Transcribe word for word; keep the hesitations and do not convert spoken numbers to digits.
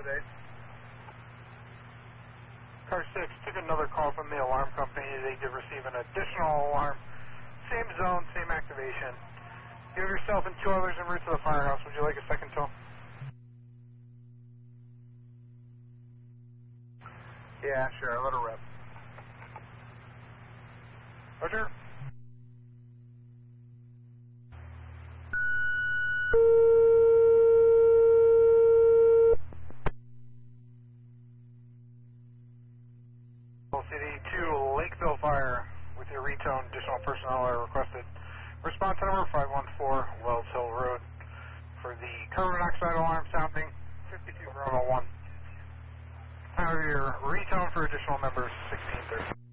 today. Car six took another call from the alarm company. They did receive an additional alarm. Same zone, same activation. You have yourself and two others en route to the firehouse. Would you like a second tow? Yeah, sure. Let her rip. Roger. City two Lakeville Fire with your retone. Additional personnel are requested. Response number five one four Wells Hill Road for the carbon monoxide alarm sounding fifty-two Bravo one. Time of your retone for additional members sixteen thirty.